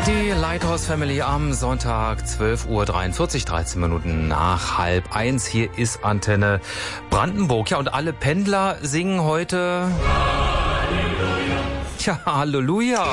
Die Lighthouse Family am Sonntag, 12:43 Uhr, 13 Minuten nach 12:30. Hier ist Antenne Brandenburg. Ja, und alle Pendler singen heute Halleluja. Ja, Halleluja.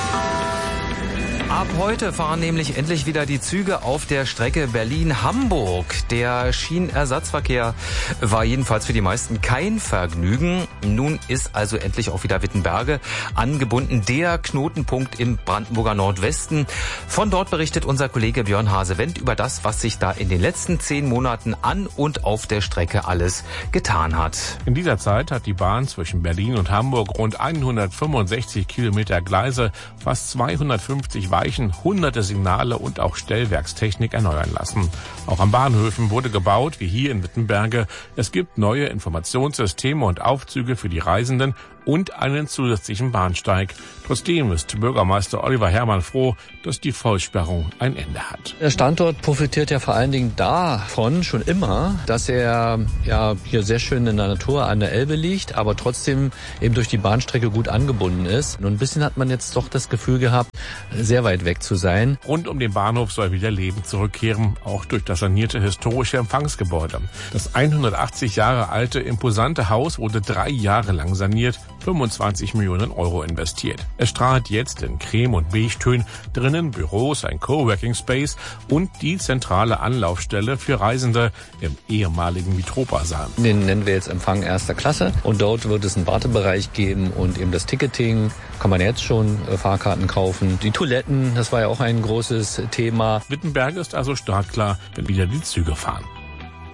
Ab heute fahren nämlich endlich wieder die Züge auf der Strecke Berlin-Hamburg. Der Schienenersatzverkehr war jedenfalls für die meisten kein Vergnügen. Nun ist also endlich auch wieder Wittenberge angebunden, der Knotenpunkt im Brandenburger Nordwesten. Von dort berichtet unser Kollege Björn Hase-Wendt über das, was sich da in den letzten 10 Monaten an und auf der Strecke alles getan hat. In dieser Zeit hat die Bahn zwischen Berlin und Hamburg rund 165 Kilometer Gleise, fast 250 Weichen, hunderte Signale und auch Stellwerkstechnik erneuern lassen. Auch an Bahnhöfen wurde gebaut, wie hier in Wittenberge. Es gibt neue Informationssysteme und Aufzüge für die Reisenden und einen zusätzlichen Bahnsteig. Trotzdem ist Bürgermeister Oliver Herrmann froh, dass die Vollsperrung ein Ende hat. Der Standort profitiert ja vor allen Dingen davon schon immer, dass er ja hier sehr schön in der Natur an der Elbe liegt, aber trotzdem eben durch die Bahnstrecke gut angebunden ist. Und ein bisschen hat man jetzt doch das Gefühl gehabt, sehr weit weg zu sein. Rund um den Bahnhof soll wieder Leben zurückkehren, auch durch das sanierte historische Empfangsgebäude. Das 180 Jahre alte, imposante Haus wurde 3 Jahre lang saniert, 25 Millionen Euro investiert. Es strahlt jetzt in Creme- und Beige-Tönen, drinnen Büros, ein Coworking Space und die zentrale Anlaufstelle für Reisende im ehemaligen Mitropa-Saal. Den nennen wir jetzt Empfang erster Klasse und dort wird es einen Wartebereich geben und eben das Ticketing, kann man jetzt schon Fahrkarten kaufen. Die Toiletten, das war ja auch ein großes Thema. Wittenberge ist also startklar, wenn wieder die Züge fahren.